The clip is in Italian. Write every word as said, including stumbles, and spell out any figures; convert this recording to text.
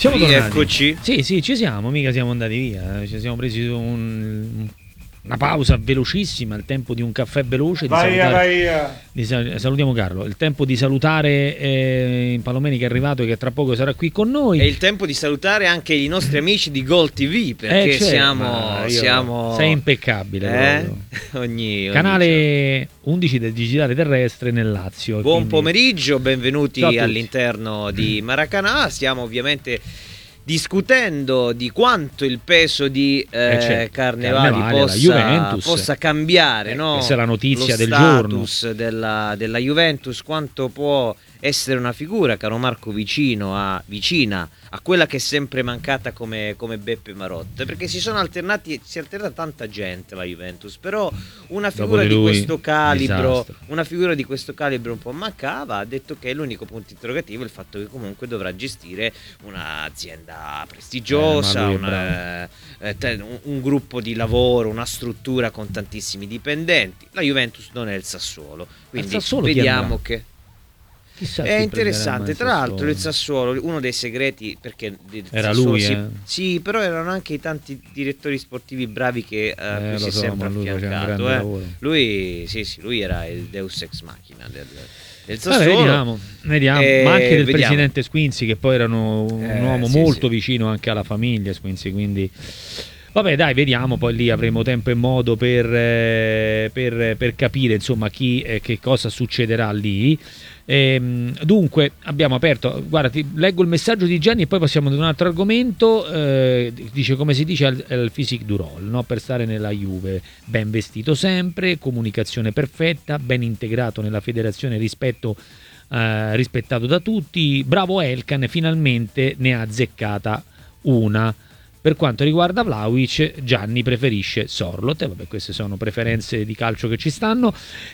Siamo tornati. Eccoci. Sì, sì, ci siamo, mica siamo andati via. Ci siamo presi un, una pausa velocissima, il tempo di un caffè veloce. Di vai salutare, vai di sal- salutiamo Carlo. Il tempo di salutare eh, Palomeni che è arrivato e che tra poco sarà qui con noi. È il tempo di salutare anche i nostri amici di Gol ti vu, perché eh, certo, siamo, siamo. Sei impeccabile. Eh? ogni, ogni Canale undici del digitale terrestre nel Lazio. Buon quindi... pomeriggio, benvenuti Ciao all'interno di Maracanã. Stiamo ovviamente discutendo di quanto il peso di eh, eh certo, Carnevali, Carnevale, possa, Juventus. possa cambiare, eh, no? Questa è la notizia Lo del status giorno della, della Juventus, quanto può essere una figura, caro Marco, vicino a, vicina a quella che è sempre mancata come, come Beppe Marotta, perché si sono alternati, si è alternata tanta gente la Juventus, però una figura di di, lui, questo calibro disastro. una figura di questo calibro un po' mancava. Ha detto che l'unico punto interrogativo è il fatto che comunque dovrà gestire un'azienda prestigiosa, eh, una, eh, un, un gruppo di lavoro, una struttura con tantissimi dipendenti. La Juventus non è il Sassuolo, quindi Sassuolo vediamo che Chissà è chi interessante. prenderà Tra mai l'altro il Sassuolo, uno dei segreti, perché il era Sassuolo lui si, eh? sì, però erano anche i tanti direttori sportivi bravi che eh, Eh, si è so, sempre lui affiancato. Eh. Lui, sì, sì, lui era il Deus ex machina del, del Sassuolo. Vabbè, vediamo, vediamo. Eh, ma anche del vediamo. presidente Squinzi, che poi erano un Eh, uomo sì, molto sì. vicino anche alla famiglia Squinzi, quindi vabbè, dai, vediamo, poi lì avremo tempo e modo per, eh, per, per capire insomma chi e che cosa succederà lì. Ehm, dunque abbiamo aperto, guarda, ti leggo il messaggio di Gianni e poi passiamo ad un altro argomento. Eh, dice, come si dice al, al physique du role, no? Per stare nella Juve, ben vestito sempre, comunicazione perfetta, ben integrato nella federazione, rispetto eh, rispettato da tutti. Bravo Elkan, finalmente ne ha azzeccata una. Per quanto riguarda Vlahovic, Gianni preferisce Sorloth. Vabbè, queste sono preferenze di calcio che ci stanno.